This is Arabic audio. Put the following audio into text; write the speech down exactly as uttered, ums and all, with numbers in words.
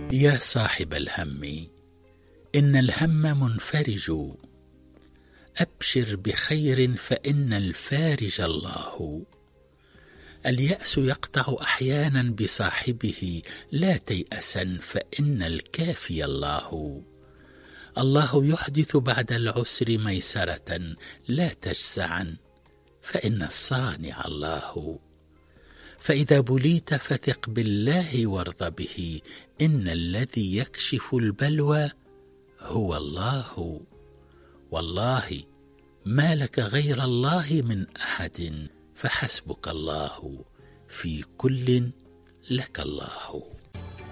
يا صاحب الهم، إن الهم منفرج، أبشر بخير فإن الفارج الله. اليأس يقطع أحيانا بصاحبه، لا تيأسا فإن الكافي الله. الله يحدث بعد العسر ميسرة، لا تجزعا فإن الصانع الله. فإذا بليت فثق بالله وارض به، إن الذي يكشف البلوى هو الله. والله ما لك غير الله من أحد، فحسبك الله في كل لك الله.